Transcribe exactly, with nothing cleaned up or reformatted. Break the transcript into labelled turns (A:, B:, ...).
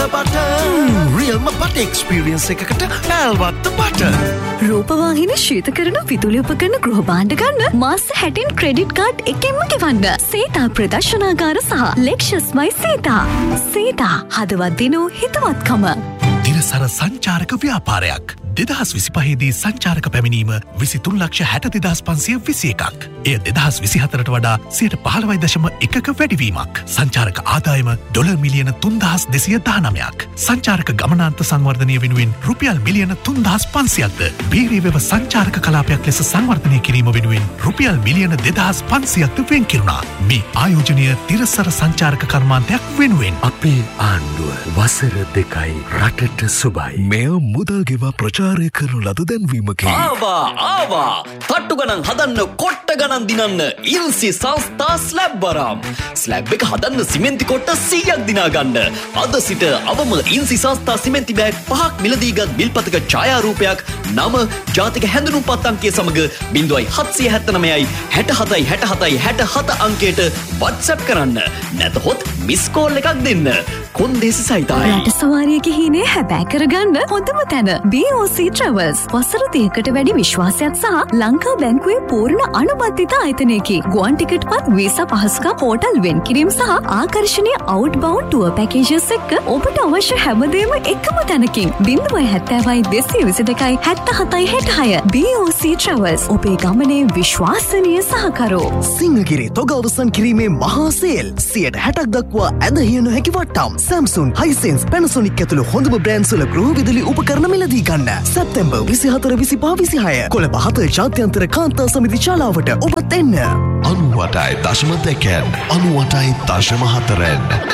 A: බට රියල්ම බට එක්ස්පීරියන්ස් එකකට ඇල්වත්ත බට.
B: රූපවාහිනී ශීතකරණ විදුලි උපකරණ ගෘහ භාණ්ඩ ගන්න මාස හැටෙන් ක්‍රෙඩිට් කාඩ් එකෙන්ම ගෙවන්න. සීතා ප්‍රදර්ශනාගාර සහ ලෙක්ෂස්මයි සීතා. සීතා හදවත් දිනූ හිතවත්කම.
C: දිනසර සංචාරක ව්‍යාපාරයක්. දෙදහස් විසිපහේදී සංචාරක පැමිණීම විසිතුන් ලක්ෂ හැට දෙදහස් පන්සිය විසි එකක්. එය දෙදහස් විසිහතරට වඩා සියයට පහළොවයි දශම එකක වැඩිවීමක්. සංචාරක ආදායම ඩොලර් මිලියන තුන්දහස් දෙසිය දහනවයක්. සංචාරක ගමනාන්ත සංවර්ධනය වෙනුවෙන් රුපියල් මිලියන තුන්දහස් පන්සියක්ද. බේරී වෙව සංචාරක කලාපයක් ලෙස සංවර්ධනය කිරීම වෙනුවෙන් රුපියල් මිලියන දෙදහස් පන්සියක්ද වෙන් කිරුණා. මේ ආයෝජනය තිරසර සංචාරක කර්මාන්තයක් වෙනුවෙන්.
D: අපේ ආණ්ඩුව වසර දෙකයි රටට සුබයි.
C: මෙය මුදල් ගෙවා ප්‍රචාරය කරනු ලද දැන්වීමකි.
E: ආවා ආවා තට්ටු ගණන් හදන්න කොට්ට ගණන් දිනන්න ඉල්සි සංස්ථා ස්ලැබ් වරම්. ස්ලැබ් එක හදන්න සිමෙන්ති කොට්ට සීයක් දිනා ගන්න. අද සිට අවම ඉල්සි සංස්ථා සිමෙන්ති බෑග් පහක් මිලදීගත් බිල්පතක ඡායාරූපයක් නම ජාතික හැඳුනුම් පත් අංකය සමග බිංදුවයි හත්සිය හැත්තනවයයි හැට හතයි හැට හතයි හැට හත අංකයට WhatsApp කරන්න. නැතහොත් මිස් කෝල් එකක් දෙන්න. කොන්දේසි සහිතයි.
B: රට සවාරියක හීනේ හැබෑ කරගන්න හොඳම තැන බී ඕ සී Travels. වසර තිහකට වැඩි විශ්වාසයක් සහ ලංකා බැංකුවේ පූර්ණ අනුබද්ධිත ආයතනයකි. ගුවන් ටිකට් පත් වීසා පහසුකම් හෝටල් වෙන් කිරීම සහ ආකර්ශනීය අවුට්බවුන්ඩ් ටුවර් පැකේජස් එක්ක ඔබට අවශ්‍ය හැමදේම එකම තැනකින්. බිංදුවයි හැත්තෑවයි දෙසිය විසි දෙකයි හැත්ත හතයි හැට හය. බී ඕ සී Travels. ඔබේ ගමනේ විශ්වාසනීය සහකරෝ.
A: සිංහගිරි තොග අවසන් කිරීමේ මහා සේල් සියයට හැටක් දක්වා ඇදහිය නොහැකි වට්ටම්. Samsung, Hisense, Panasonic ඇතුළු හොඳම බ්‍රෑන්ඩ්ස් වල ගෘහ විදුලි උපකරණ මිලදී ගන්න. සැප්තැම්බර් විසිහතර විසිපහ විසිහය කොළඹ හත ජාත්‍යන්තර කාන්තා සමිති ශාලාවට ඔබත් එන්න.
D: අනූඅටයි දශම දෙකෙන් අනූඅටයි දශම හතරෙන්